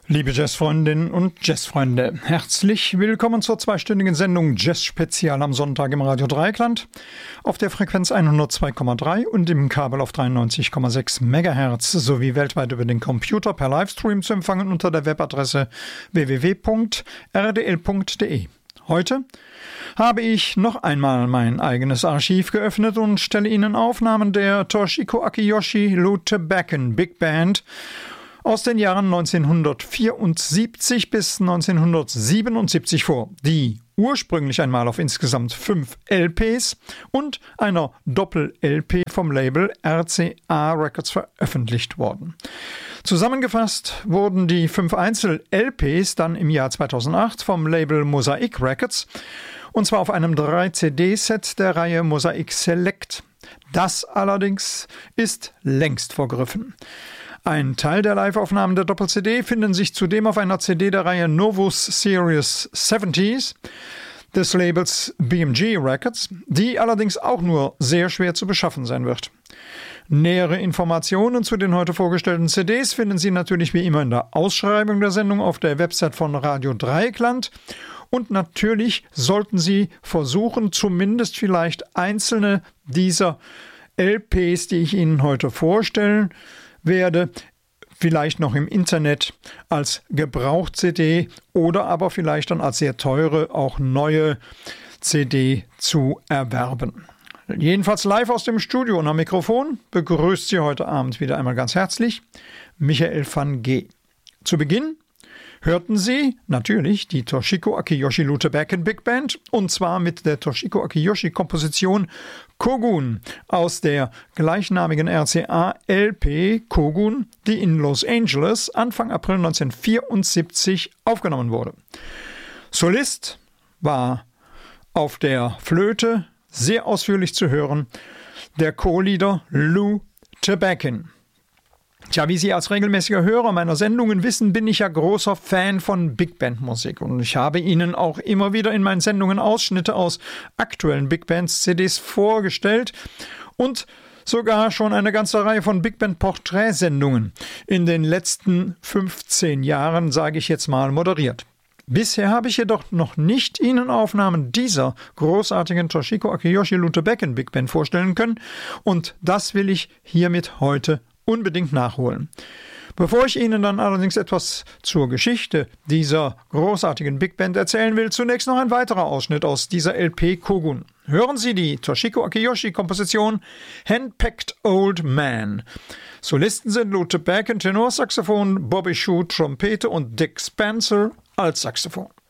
Liebe Jazzfreundinnen und Jazzfreunde, herzlich willkommen zur zweistündigen Sendung Jazz Spezial am Sonntag im Radio Dreieckland auf der Frequenz 102,3 und im Kabel auf 93,6 MHz sowie weltweit über den Computer per Livestream zu empfangen unter der Webadresse www.rdl.de. Heute habe ich noch einmal mein eigenes Archiv geöffnet und stelle Ihnen Aufnahmen der Toshiko Akiyoshi Lute Bakken Big Band aus den Jahren 1974 bis 1977 vor, die ursprünglich einmal auf insgesamt 5 LPs und einer Doppel-LP vom Label RCA Records veröffentlicht wurden. Zusammengefasst wurden die 5 Einzel-LPs dann im Jahr 2008 vom Label Mosaic Records, und zwar auf einem 3-CD-Set der Reihe Mosaic Select. Das allerdings ist längst vergriffen. Ein Teil der Live-Aufnahmen der Doppel-CD finden sich zudem auf einer CD der Reihe Novus Series 70s des Labels BMG Records, die allerdings auch nur sehr schwer zu beschaffen sein wird. Nähere Informationen zu den heute vorgestellten CDs finden Sie natürlich wie immer in der Ausschreibung der Sendung auf der Website von Radio Dreieckland. Und natürlich sollten Sie versuchen, zumindest vielleicht einzelne dieser LPs, die ich Ihnen heute vorstellen werde, vielleicht noch im Internet als Gebraucht-CD oder aber vielleicht dann als sehr teure, auch neue CD zu erwerben. Jedenfalls live aus dem Studio und am Mikrofon begrüßt Sie heute Abend wieder einmal ganz herzlich Michael van G. Zu Beginn hörten Sie natürlich die Toshiko Akiyoshi Lute Bakken Big Band, und zwar mit der Toshiko Akiyoshi Komposition Kogun aus der gleichnamigen RCA LP Kogun, die in Los Angeles Anfang April 1974 aufgenommen wurde. Solist war auf der Flöte sehr ausführlich zu hören der Co-Leader Lute Bakken. Tja, wie Sie als regelmäßiger Hörer meiner Sendungen wissen, bin ich ja großer Fan von Big Band Musik und ich habe Ihnen auch immer wieder in meinen Sendungen Ausschnitte aus aktuellen Big Bands CDs vorgestellt und sogar schon eine ganze Reihe von Big Band Porträtsendungen in den letzten 15 Jahren, sage ich jetzt mal, moderiert. Bisher habe ich jedoch noch nicht Ihnen Aufnahmen dieser großartigen Toshiko Akiyoshi Lute Bakken Big Band vorstellen können, und das will ich hiermit heute unbedingt nachholen. Bevor ich Ihnen dann allerdings etwas zur Geschichte dieser großartigen Big Band erzählen will, zunächst noch ein weiterer Ausschnitt aus dieser LP Kogun. Hören Sie die Toshiko Akiyoshi Komposition Hand-Packed Old Man. Solisten sind Lute Bakken Tenorsaxophon, Bobby Shue Trompete und Dick Spencer als Saxophon.